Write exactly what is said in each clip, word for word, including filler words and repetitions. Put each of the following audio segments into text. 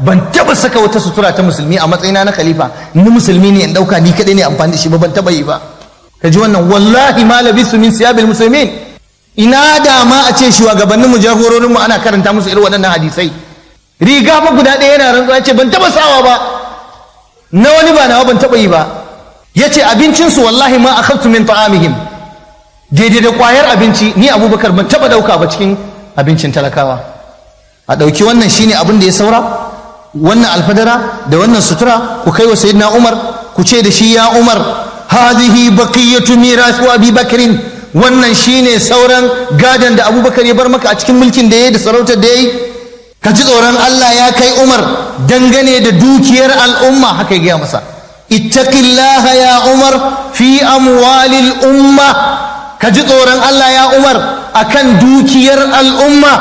ban taba saka wata sutura ta musulmi a matsayina na khalifa ni musulmi ne in dauka ni kadai ne amfani da shi ba, ban taba yi ba. Ka ji wannan, wallahi ma labisu min siyabil muslimin. Ina da ma a ce shugabannin mu jagororin mu ana karanta musu irin waɗannan hadisai. Riga fa guda ɗaya yana rantsuwa ce ban taba sawa ba, na wani ba nawa ban taba yi ba. Yace abincin su wallahi ma akhadtu min ta'amihim, daidai da kwayar abinci ni Abubakar ban taba dauka ba cikin abincin talakawa. A dauki wannan shine abin da ya saura, wannan alfadara da wannan sutura ku kai wa sayyidina Umar, ku ce da shi ya Umar hadhihi baqiyatu mirasu Abi Bakrin, wannan shine sauran gadan da Abubakar ya bar maka a cikin mulkin da yayi da sarautar da yayi. Ka ji tsoron Allah ya kai Umar dangane da dukiyar al'umma. Haka ya gaya masa, ittaqillaha ya Umar fi amwalil umma, ka ji tsoron Allah ya Umar akan dukiyar al'umma.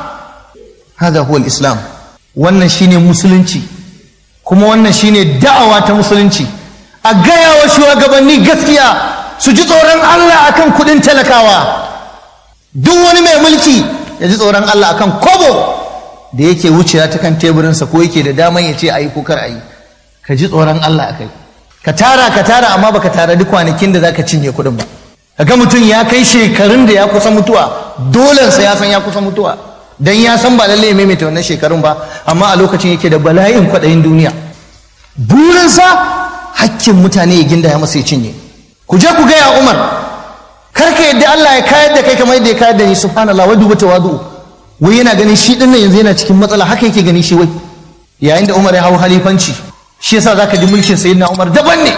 Hada huwa al-islam, wannan shine musulunci, kuma wannan shine da'awa ta musulunci. A gaya wa shugabanni gaskiya, su ji tsoron Allah akan kudin talakawa. Duk wani mai mulki ya ji tsoron Allah akan kobo da yake wucewa ta kan teburinsa ko yake da daman ya ce ayi ko kar ayi. Ka ji tsoron Allah akai. Ka tara ka tara amma baka tara duk kwanakin da zaka cinye kudin ba. Kaga mutum ya kai shekarun da ya kusa mutuwa, dolensa ya san ya kusa mutuwa, dan ya san ba lalle ya maimaita wannan shekarun ba, amma a lokacin yake da bala'in kwaɗayin duniya. Burinsa hakkin mutane ya ginda ya masa ya cinye. Ku je ku gaya Umar, kar ka yadda Allah ya kayar da kai kamar yadda ya kayar da ni. Subhanallah, wa duba tawadu. Wai yana ganin shi dinnan yanzu yana cikin matsala, haka yake gani shi wai. Yayin da Umar ya hau halifanci, shi yasa zaka ji mulkin sayyidina Umar daban ne.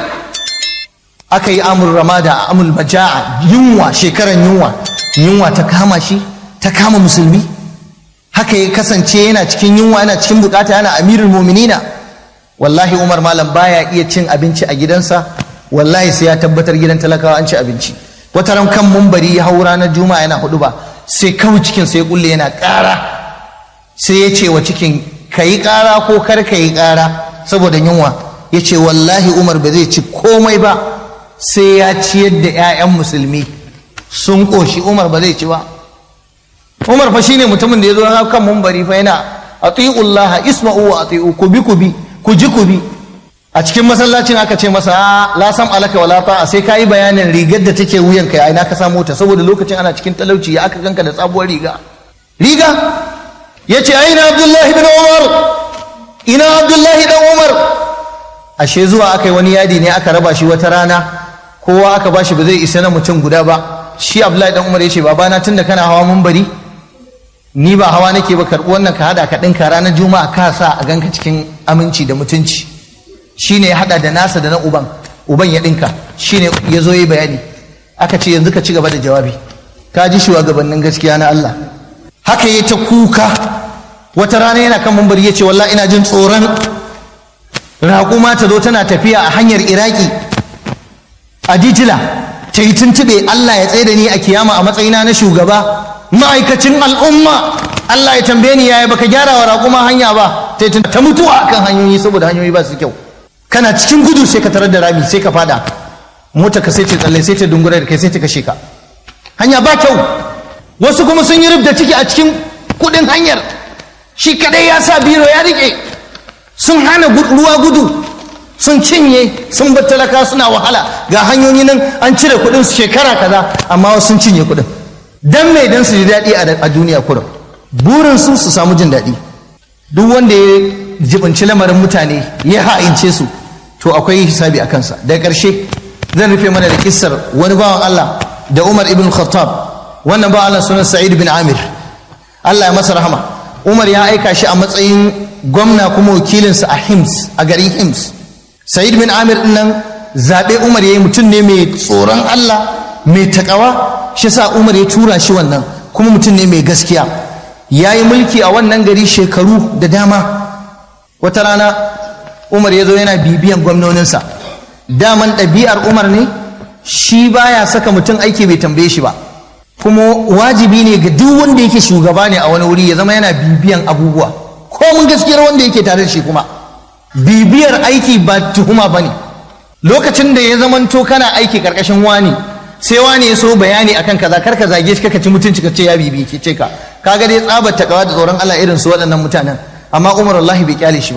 Aka yi amur ramada, amul maja'a, yunwa, shekaran yunwa, yunwa ta kama shi, ta kama musulmi. Haka ya kasance yana cikin yunwa, yana cikin bukata, yana amirul mu'minina. Wallahi Umar malam baya iya cin abinci a gidansa, wallahi sai ya tabbatar gidan talakawa an ci abinci. Wata ran kan mumbari ya hau ranar juma'a yana hudu ba, sai kawai cikin sai kulle yana ƙara, sai ya ce wa cikin ka yi ƙara ko kar ka yi ƙara saboda yunwa. Ya ce wallahi Umar ba zai ci komai ba sai ya ciyar da 'ya'yan musulmi sun ƙoshi. Umar ba zai ci ba. Umar fa shine mutumin da ya zo kan mumbari fa yana atiullah isma'u wa atiu, kubi kubi ku ji kubi. A cikin masallacin aka ce masa la sam alaka wala ta'a, sai kai bayanin rigar da take wuyan kai, ina ka samu ta, saboda lokacin ana cikin talauci ya aka ganka da sabuwar riga. Riga yace aina Abdullahi bin Umar, ina Abdullahi dan Umar. Ashe zuwa akai wani yadi ne aka raba shi wata rana, kowa aka bashi ba zai isa na mutum guda ba. Shi Abdullahi dan Umar yace babana tunda kana hawa mumbari ni ba hawa nake ba, karɓi wannan ka hada ka ɗinka ranar juma'a ka sa a ganka cikin aminci da mutunci. Shine ya hada da nasa da na uban, uban ya ɗinka, shine ya zo yi bayani. Aka ce yanzu ka ci gaba da jawabi, ka ji shugabannin gaskiya na Allah. Haka ya ta kuka. Wata rana yana kan mumbari ya ce wallahi ina jin tsoron raƙuma ta zo tana tafiya a hanyar Iraki a Dijila ta yi tuntuɓe, Allah ya tsaye da ni a kiyama a matsayina na shugaba ma'aikacin al'umma, Allah ya tambaye ni yaya baka gyara wa raƙuma hanya ba, ta mutuwa akan hanyoyi saboda hanyoyi ba su kyau. Kana cikin gudu sai ka tarar da rami sai ka fada, mota ka sai ta tsalle sai ta dungura da kai sai ta kashe ka. Hanya ba kyau. Wasu kuma sun yi rubda ciki a cikin kudin hanyar, shi kadai ya sa biro ya rike, sun hana ruwa gudu, sun cinye, sun bar talaka suna wahala. Ga hanyoyi nan an cire kudin su shekara kaza amma wasu sun cinye kudin. Dan mai dan su ji daɗi a duniya kurum, burin su su samu jin daɗi. Duk wanda ya jibinci lamarin mutane ya ha'ince su to akwai hisabi a kansa. Daga ƙarshe zan rufe mana da kissar wani bawan Allah da Umar ibn Khattab. Wannan bawan Allah sunan Sa'id bin Amir, Allah ya masa rahama. Umar ya aika shi a matsayin gwamna kuma wakilinsa a Hims, a garin Hims. Sa'id bin Amir din nan zaɓe Umar ya yi, mutum ne mai tsoron Allah, mai takawa, shi sa Umar ya tura shi wannan, kuma mutum ne mai gaskiya. Ya yi mulki a wannan gari shekaru da dama. Wata rana Umar ya zo yana bibiyan gwamnoninsa. Daman ɗabi'ar Umar ne, shi baya saka mutum aiki bai tambaye shi ba, kuma wajibi ne ga duk wanda yake shugaba ne a wani wuri ya zama yana bibiyan abubuwa, ko mun gaskiyar wanda yake tare da shi. Kuma bibiyar aiki ba tuhuma ba ne. Lokacin da ya zamanto kana aiki karkashin wani, sai wani ya so bayani akan kaza, kar ka zage shi, ka ci mutunci ka ce ya bibi ke ce ka kaga dai tsabar takawa da tsoron Allah irin su waɗannan mutanen. Amma Umar wallahi bai kyale shi ba.